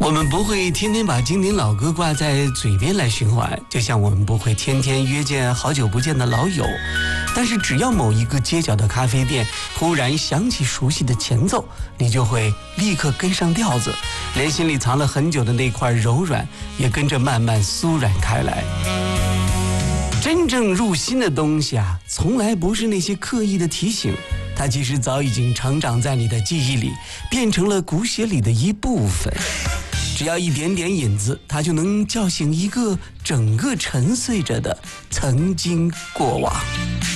我们不会天天把经典老歌挂在嘴边来循环，就像我们不会天天约见好久不见的老友。但是只要某一个街角的咖啡店忽然响起熟悉的前奏，你就会立刻跟上调子，连心里藏了很久的那块柔软也跟着慢慢酥软开来。真正入心的东西啊，从来不是那些刻意的提醒，它其实早已经成长在你的记忆里，变成了骨血里的一部分。只要一点点引子，它就能叫醒一个整个沉睡着的曾经过往。